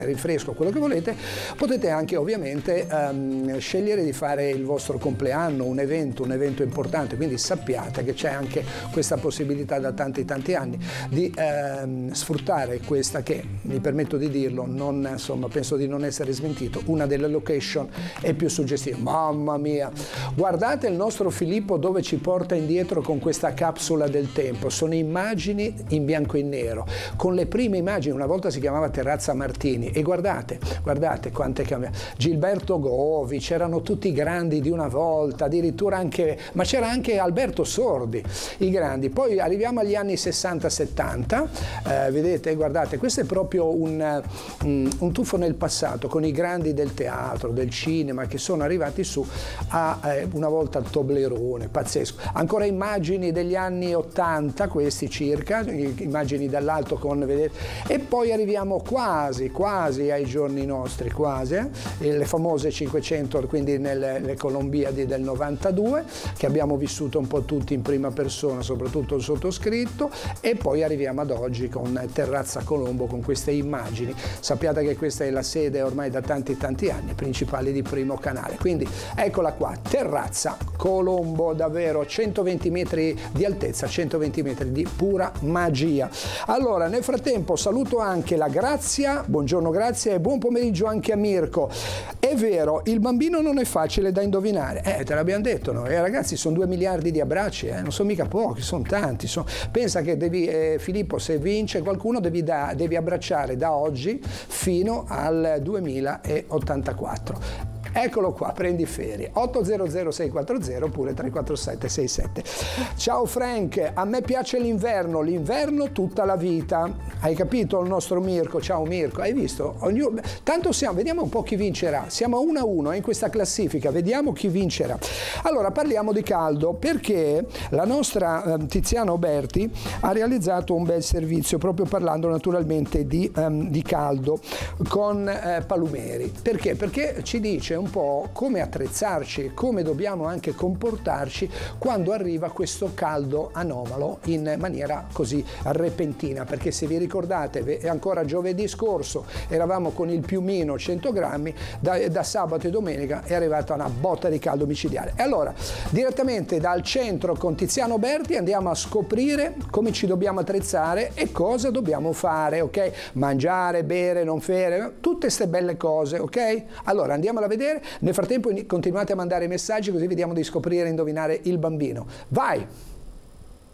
rinfresco, quello che volete. Potete anche ovviamente scegliere di fare il vostro compleanno, un evento importante, quindi sappiate che c'è anche questa possibilità da tanti anni di sfruttare questa che, mi permetto di dirlo, penso di non essere smentito, una delle location è più suggestiva. Mamma mia, guardate il nostro Filippo dove ci porta indietro con questa capsula del tempo, sono immagini in bianco e nero, con le prime immagini, una volta si chiamava Terrazza Martini, e guardate quante cambiate. Gilberto Govi, c'erano tutti i grandi di una volta, addirittura anche, ma c'era anche Alberto Sordi, i grandi. Poi arriviamo agli anni 60-70, vedete, guardate, questo è proprio un tuffo nel passato con i grandi del teatro, del cinema, che sono arrivati su a una volta il Toblerone, pazzesco. Ancora immagini degli anni 80, questi circa, immagini dall'alto vedete, e poi arriviamo quasi ai giorni nostri, le famose 500, quindi nelle Colombiadi del 92, che abbiamo vissuto un po' tutti in prima persona, soprattutto il sottoscritto, e poi arriviamo ad oggi con Terrazza Colombo, con queste immagini. Sappiate che questa è la sede ormai da tanti anni principale di Primo Canale, quindi eccola qua, Terrazza Colombo, davvero 120 metri di altezza, 120 metri di pura magia. Allora, nel frattempo saluto anche la Grazia, buongiorno Grazia, e buon pomeriggio anche a Mirko. È vero, il bambino non è facile da indovinare, te l'abbiamo detto noi, ragazzi, sono 2 miliardi di abbracci, non sono mica pochi, sono tanti. Pensa che devi, Filippo, se vince qualcuno devi abbracciare da oggi fino al 2084. Eccolo qua, prendi ferie. 800-640 oppure 347-67. Ciao Frank, a me piace l'inverno tutta la vita. Hai capito il nostro Mirko? Ciao Mirko, hai visto? Tanto vediamo un po' chi vincerà. Siamo 1-1 in questa classifica, vediamo chi vincerà. Allora parliamo di caldo, perché la nostra Tiziana Oberti ha realizzato un bel servizio, proprio parlando naturalmente di caldo con Palumeri. Perché? Perché ci dice un po' come attrezzarci, come dobbiamo anche comportarci quando arriva questo caldo anomalo in maniera così repentina, perché se vi ricordate ancora giovedì scorso eravamo con il piumino 100 grammi, da sabato e domenica è arrivata una botta di caldo micidiale. E allora direttamente dal centro con Tiziano Berti andiamo a scoprire come ci dobbiamo attrezzare e cosa dobbiamo fare, ok? Mangiare, bere, non fare, tutte queste belle cose, ok? Allora andiamola a vedere. Nel frattempo continuate a mandare messaggi, così vediamo di scoprire e indovinare il bambino. Vai!